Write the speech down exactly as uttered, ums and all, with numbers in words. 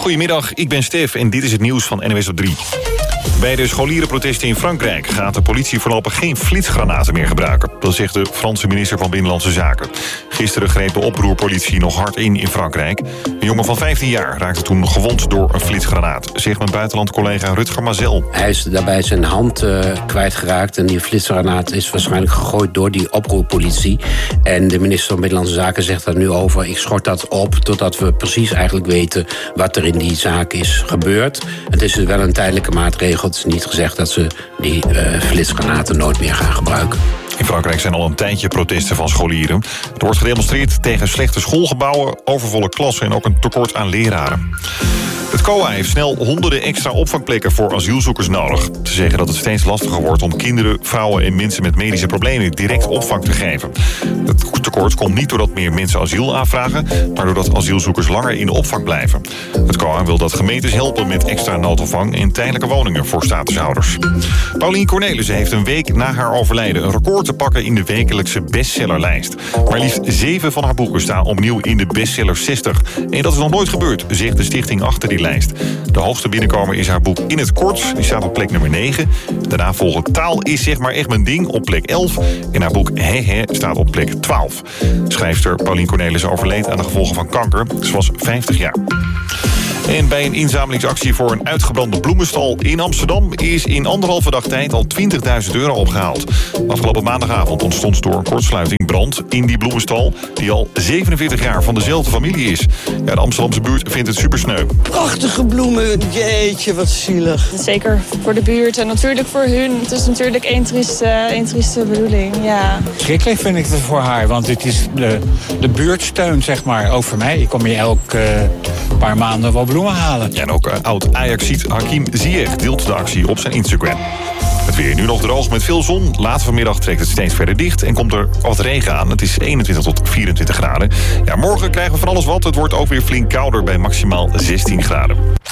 Goedemiddag, ik ben Stef en dit is het nieuws van N O S op drie. Bij de scholierenprotesten in Frankrijk gaat de politie voorlopig geen flitsgranaten meer gebruiken. Dat zegt de Franse minister van Binnenlandse Zaken. Gisteren greep de oproerpolitie nog hard in in Frankrijk. Een jongen van vijftien jaar raakte toen gewond door een flitsgranaat, zegt mijn buitenlandcollega Rutger Mazel. Hij is daarbij zijn hand uh, kwijtgeraakt en die flitsgranaat is waarschijnlijk gegooid door die oproerpolitie. En de minister van Binnenlandse Zaken zegt daar nu over: ik schort dat op totdat we precies eigenlijk weten wat er in die zaak is gebeurd. Het is wel een tijdelijke maatregel. Het is niet gezegd dat ze die uh, flitsgranaten nooit meer gaan gebruiken. In Frankrijk zijn al een tijdje protesten van scholieren. Er wordt gedemonstreerd tegen slechte schoolgebouwen, overvolle klassen en ook een tekort aan leraren. Het C O A heeft snel honderden extra opvangplekken voor asielzoekers nodig. Ze zeggen dat het steeds lastiger wordt om kinderen, vrouwen en mensen met medische problemen direct opvang te geven. Het tekort komt niet doordat meer mensen asiel aanvragen, maar doordat asielzoekers langer in de opvang blijven. Het C O A wil dat gemeentes helpen met extra noodopvang en tijdelijke woningen voor statushouders. Paulien Cornelissen heeft een week na haar overlijden een record te pakken in de wekelijkse bestsellerlijst. Maar liefst zeven van haar boeken staan opnieuw in de bestseller zestig. En dat is nog nooit gebeurd, zegt de stichting achter die lijst. De hoogste binnenkomer is haar boek In het Kort. Die staat op plek nummer negen. Daarna volgen Taal is zeg maar echt mijn ding op plek elf. En haar boek He He staat op plek twaalf. Schrijfster Paulien Cornelissen overleed aan de gevolgen van kanker. Ze was vijftig jaar. En bij een inzamelingsactie voor een uitgebrande bloemenstal in Amsterdam is in anderhalve dag tijd al twintigduizend euro opgehaald. Afgelopen maandagavond ontstond door een kortsluiting brand in die bloemenstal die al zevenenveertig jaar van dezelfde familie is. Ja, de Amsterdamse buurt vindt het supersneu. Prachtige bloemen, jeetje, wat zielig. Zeker voor de buurt en natuurlijk voor hun. Het is natuurlijk één trieste, één trieste bedoeling, ja. Schrikkelijk vind ik het voor haar, want het is de, de buurtsteun, zeg maar, ook voor mij. Ik kom hier elk uh, paar maanden wel bloemen halen. Ja, en ook uh, oud-Ajaxiet Hakim Ziyech deelt de actie op zijn Instagram. Het weer nu nog droog met veel zon. Later vanmiddag trekt het steeds verder dicht en komt er wat regen aan. Het is eenentwintig tot vierentwintig graden. Ja, morgen krijgen we van alles wat. Het wordt ook weer flink kouder bij maximaal zestien graden.